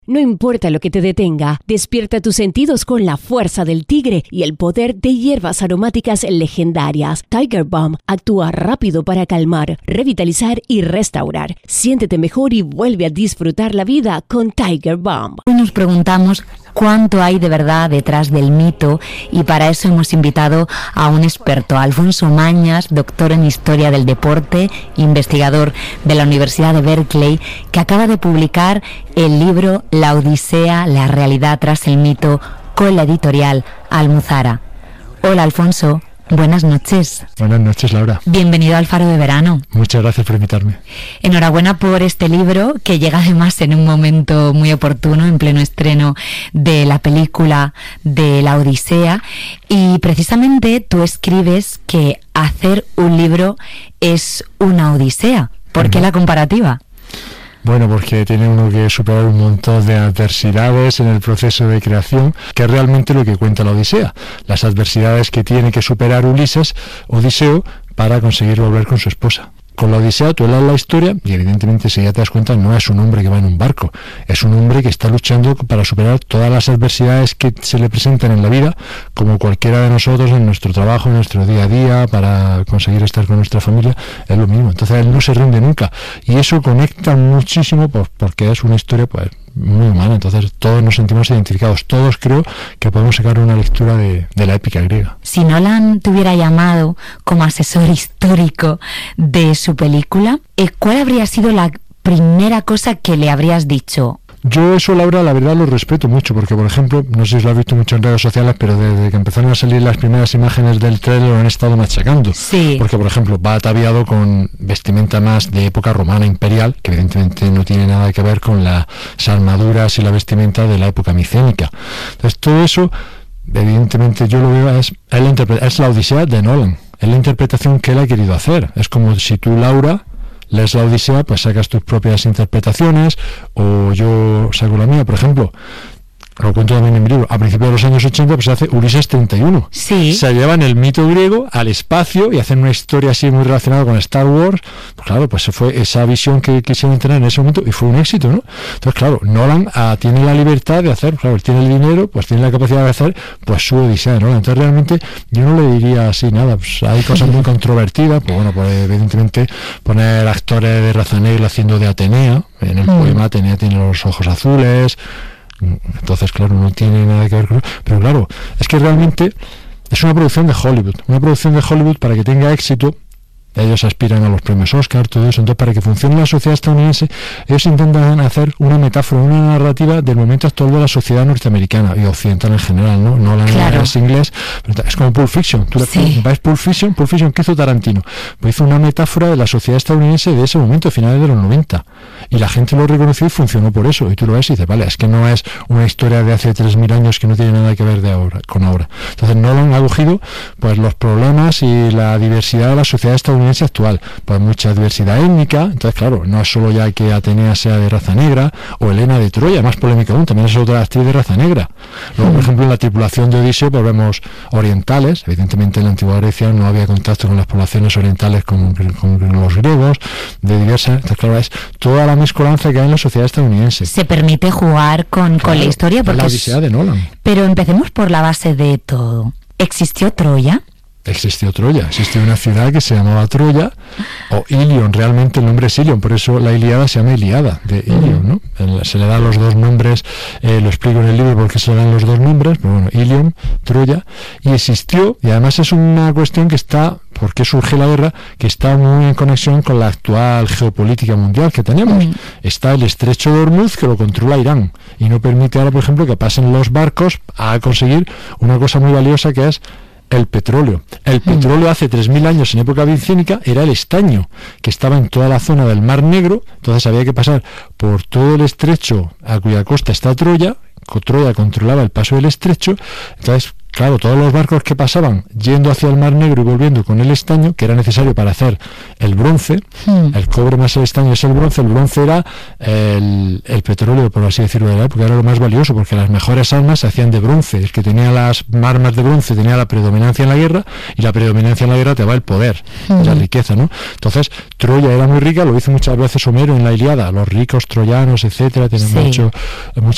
No importa lo que te detenga, despierta tus sentidos con la fuerza del tigre y el poder de hierbas aromáticas legendarias. Tiger Balm actúa rápido para calmar, revitalizar y restaurar. Siéntete mejor y vuelve a disfrutar la vida con Tiger Balm. Hoy nos preguntamos cuánto hay de verdad detrás del mito y para eso hemos invitado a un experto, Alfonso Mañas, doctor en Historia del Deporte, investigador de la Universidad de Berkeley, que acaba de publicar el libro La Odisea, la realidad tras el mito, con la editorial Almuzara. Hola Alfonso, buenas noches. Buenas noches, Laura. Bienvenido al Faro de Verano. Muchas gracias por invitarme. Enhorabuena por este libro, que llega además en un momento muy oportuno, en pleno estreno de la película de La Odisea. Y precisamente tú escribes que hacer un libro es una odisea. ¿Por qué la comparativa? Bueno, porque tiene uno que superar un montón de adversidades en el proceso de creación, que es realmente lo que cuenta la Odisea. Las adversidades que tiene que superar Odiseo, para conseguir volver con su esposa. Con la Odisea tú lees la historia y evidentemente, si ya te das cuenta, no es un hombre que va en un barco, es un hombre que está luchando para superar todas las adversidades que se le presentan en la vida, como cualquiera de nosotros en nuestro trabajo, en nuestro día a día, para conseguir estar con nuestra familia, es lo mismo. Entonces él no se rinde nunca y eso conecta muchísimo, pues, porque es una historia pues muy humana. Entonces todos nos sentimos identificados, todos creo que podemos sacar una lectura de la épica griega. Si Nolan te hubiera llamado como asesor histórico de su película, ¿cuál habría sido la primera cosa que le habrías dicho? Yo eso, Laura, la verdad lo respeto mucho, porque por ejemplo, no sé si lo has visto mucho en redes sociales, pero desde que empezaron a salir las primeras imágenes del trailer lo han estado machacando. Sí. Porque por ejemplo va ataviado con vestimenta más de época romana imperial, que evidentemente no tiene nada que ver con las armaduras y la vestimenta de la época micénica. Entonces todo eso, evidentemente yo lo veo, es la Odisea de Nolan, es la interpretación que él ha querido hacer. Es como si tú, Laura, lees la Odisea, pues sacas tus propias interpretaciones, o yo saco la mía. Por ejemplo, lo cuento también en mi libro, a principios de los años 80 pues se hace Ulises 31. Sí. Se llevan el mito griego al espacio y hacen una historia así muy relacionada con Star Wars. Pues claro, pues se fue esa visión que quisieron tener en ese momento y fue un éxito, ¿no? Entonces claro, Nolan tiene la libertad de hacer, claro, él tiene el dinero, pues tiene la capacidad de hacer pues su Odisea, ¿no? Entonces realmente yo no le diría así nada, pues hay cosas muy controvertidas, pues bueno, pues evidentemente poner actores de raza negra haciendo de Atenea, en el poema Atenea tiene los ojos azules. Entonces, claro, no tiene nada que ver con eso. Pero claro, es que realmente es una producción de Hollywood. Una producción de Hollywood, para que tenga éxito, ellos aspiran a los premios Oscar, todo eso. Entonces, para que funcione la sociedad estadounidense, ellos intentan hacer una metáfora, una narrativa del momento actual de la sociedad norteamericana y occidental en general, ¿no? No claro. Es inglés, pero es como Pulp Fiction. Tú sí. ves Pulp Fiction, ¿qué hizo Tarantino? Pues hizo una metáfora de la sociedad estadounidense de ese momento, finales de los 90. Y la gente lo reconoció y funcionó por eso. Y tú lo ves y dices, vale, es que no es una historia de hace 3.000 años que no tiene nada que ver con ahora. Entonces Nolan ha cogido pues los problemas y la diversidad de la sociedad estadounidense actual. Pues mucha diversidad étnica. Entonces, claro, no es solo ya que Atenea sea de raza negra, o Helena de Troya, más polémica aún, también es otra actriz de raza negra. Luego, por ejemplo, en la tripulación de Odiseo pues vemos orientales. Evidentemente en la antigua Grecia no había contacto con las poblaciones orientales con los griegos, de diversas. Entonces, claro, es toda la mezcolanza que hay en la sociedad estadounidense. Se permite jugar con la historia, porque la Odisea de Nolan. Pero empecemos por la base de todo. ¿Existió Troya? Existió Troya, existió una ciudad que se llamaba Troya, o Ilion, realmente el nombre es Ilion, por eso la Ilíada se llama Ilíada, de Ilion, ¿no? Se le dan los dos nombres, lo explico en el libro por qué se le dan los dos nombres, pero bueno, Ilion, Troya, y existió, y además es una cuestión que está, ¿por qué surge la guerra? Que está muy en conexión con la actual geopolítica mundial que tenemos. Está el estrecho de Hormuz, que lo controla Irán, y no permite ahora, por ejemplo, que pasen los barcos a conseguir una cosa muy valiosa, que es el petróleo. El petróleo hace 3.000 años, en época micénica, era el estaño, que estaba en toda la zona del Mar Negro. Entonces había que pasar por todo el estrecho a cuya costa está Troya. Troya controlaba el paso del estrecho. Entonces, claro, todos los barcos que pasaban yendo hacia el Mar Negro y volviendo con el estaño, que era necesario para hacer el bronce, el cobre más el estaño es el bronce era el petróleo, por así decirlo, de la época, era lo más valioso, porque las mejores armas se hacían de bronce. El que tenía las armas de bronce tenía la predominancia en la guerra, y la predominancia en la guerra te va el poder, la riqueza, ¿no? Entonces, Troya era muy rica, lo dice muchas veces Homero en la Ilíada, los ricos troyanos, etcétera, tienen mucha